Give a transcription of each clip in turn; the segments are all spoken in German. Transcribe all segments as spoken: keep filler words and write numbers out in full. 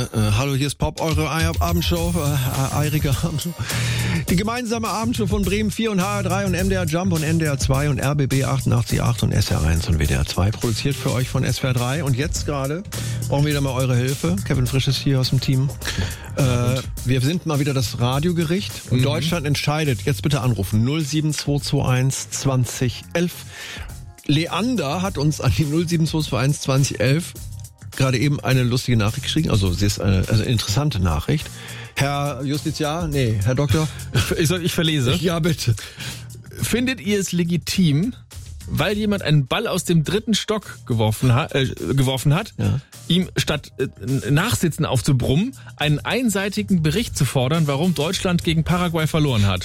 Äh, hallo, hier ist Pop, eure Abendshow, äh, eirige Abendshow. Die gemeinsame Abendshow von Bremen vier und H R drei und M D R Jump und N D R zwei und R B B achtundachtzig Komma acht und S R eins und W D R zwei. Produziert für euch von S W R drei. Und jetzt gerade brauchen wir wieder mal eure Hilfe. Kevin Frisch ist hier aus dem Team. Äh, wir sind mal wieder das Radiogericht und mhm. Deutschland entscheidet. Jetzt bitte anrufen. null sieben zwei zwei eins zwanzig elf. Leander hat uns an die null sieben zwei zwei eins zwanzig elf gerade eben eine lustige Nachricht geschrieben, also sie ist eine, also eine interessante Nachricht. Herr Justiziar, nee, Herr Doktor. Ich, soll, ich verlese. Ja, bitte. Findet ihr es legitim, weil jemand einen Ball aus dem dritten Stock geworfen hat, äh, geworfen hat, ja. ihm statt äh, Nachsitzen aufzubrummen, einen einseitigen Bericht zu fordern, warum Deutschland gegen Paraguay verloren hat?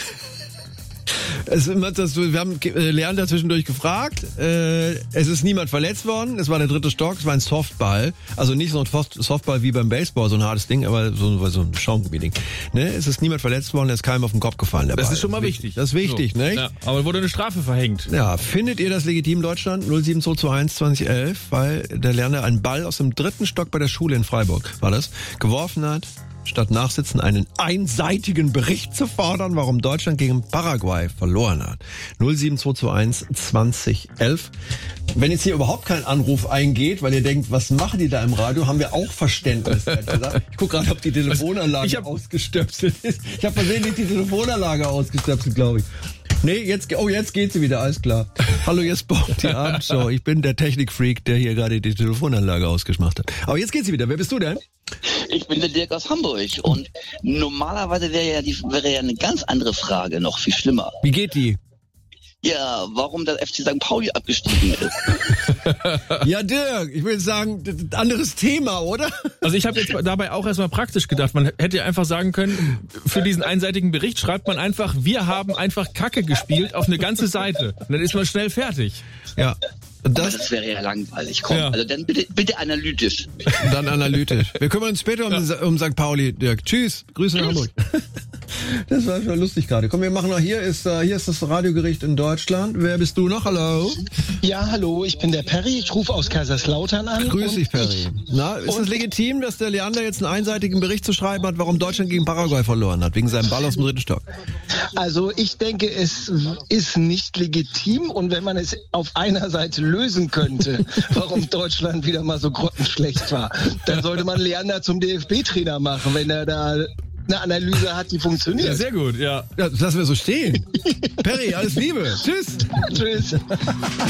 Es, das, wir haben Leander zwischendurch gefragt. Äh, es ist niemand verletzt worden. Es war der dritte Stock. Es war ein Softball. Also nicht so ein Softball wie beim Baseball, so ein hartes Ding, aber so, so ein Schaumgummi-Ding. Ne? Es ist niemand verletzt worden. Es ist keinem auf den Kopf gefallen. Der das Ball. ist schon mal wichtig. Das ist wichtig, so. Ne? Ja, aber wurde eine Strafe verhängt. Ja, findet ihr das legitim, Deutschland? null sieben zwei zwei eins zwanzig elf, weil der Leander einen Ball aus dem dritten Stock bei der Schule in Freiburg, war das, geworfen hat, statt Nachsitzen einen einseitigen Bericht zu fordern, warum Deutschland gegen Paraguay verloren hat. null sieben zwei zwei eins zwanzig elf. Wenn jetzt hier überhaupt kein Anruf eingeht, weil ihr denkt, was machen die da im Radio, haben wir auch Verständnis. Ich gucke gerade, ob die Telefonanlage ich hab, ausgestöpselt ist. Ich habe versehentlich die Telefonanlage ausgestöpselt, glaube ich. Nee, jetzt, oh, jetzt geht sie wieder, alles klar. Hallo, jetzt Bob, die Abendshow. Ich bin der Technikfreak, der hier gerade die Telefonanlage ausgemacht hat. Aber jetzt geht sie wieder. Wer bist du denn? Ich bin der Dirk aus Hamburg. Und normalerweise wäre ja, die, wäre ja eine ganz andere Frage noch viel schlimmer. Wie geht die? Ja, warum der F C Sankt Pauli abgestiegen ist. Ja, Dirk, ich würde sagen, anderes Thema, oder? Also ich habe jetzt dabei auch erstmal praktisch gedacht. Man hätte einfach sagen können, für diesen einseitigen Bericht schreibt man einfach, wir haben einfach Kacke gespielt auf eine ganze Seite. Und dann ist man schnell fertig. Ja. Das, das wäre ja langweilig. Komm, ja. Also dann bitte, bitte analytisch. Dann analytisch. Wir kümmern uns später um, ja. um Sankt Pauli, Dirk. Tschüss. Grüße nach Hamburg. Das war schon lustig gerade. Komm, wir machen noch, hier ist, uh, hier ist das Radiogericht in Deutschland. Wer bist du noch? Hallo? Ja, hallo, ich bin der Perry. Ich rufe aus Kaiserslautern an. Grüß dich, Perry. Na, ist es legitim, dass der Leander jetzt einen einseitigen Bericht zu schreiben hat, warum Deutschland gegen Paraguay verloren hat, wegen seinem Ball aus dem dritten Stock? Also ich denke, es ist nicht legitim, und wenn man es auf einer Seite lösen könnte, warum Deutschland wieder mal so grottenschlecht war, dann sollte man Leander zum D F B-Trainer machen, wenn er da eine Analyse hat, die funktioniert. Ja, sehr gut, ja. Ja, das lassen wir so stehen. Perry, alles Liebe. Tschüss. Tschüss.